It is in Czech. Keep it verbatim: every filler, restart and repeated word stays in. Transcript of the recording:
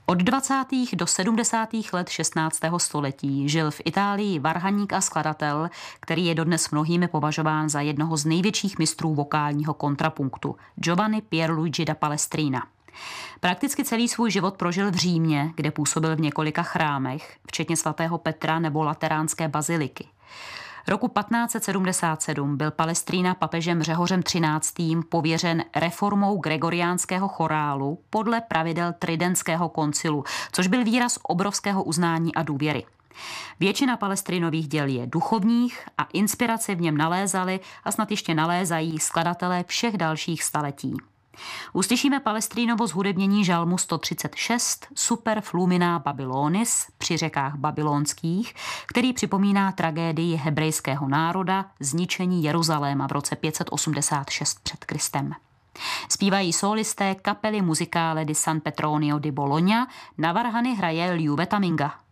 Od dvacátých do sedmdesátých let šestnáctého století žil v Itálii varhaník a skladatel, který je dodnes mnohými považován za jednoho z největších mistrů vokálního kontrapunktu, Giovanni Pierluigi da Palestrina. Prakticky celý svůj život prožil v Římě, kde působil v několika chrámech, včetně svatého Petra nebo Lateránské baziliky. Roku patnáct set sedmdesát sedm byl Palestrina papežem Řehořem třináctým pověřen reformou gregoriánského chorálu podle pravidel Tridentského koncilu, což byl výraz obrovského uznání a důvěry. Většina Palestrinových děl je duchovních a inspiraci v něm nalézali a snad ještě nalézají skladatelé všech dalších staletí. Uslyšíme Palestrinovo zhudebnění žalmu sto třicet šest Super Flumina Babylonis při řekách babylonských, který připomíná tragédii hebrejského národa, zničení Jeruzaléma v roce pět set osmdesát šest před Kristem. Zpívají solisté kapely Musicale di San Petronio di Bologna, na varhany hraje Liu Vetaminga.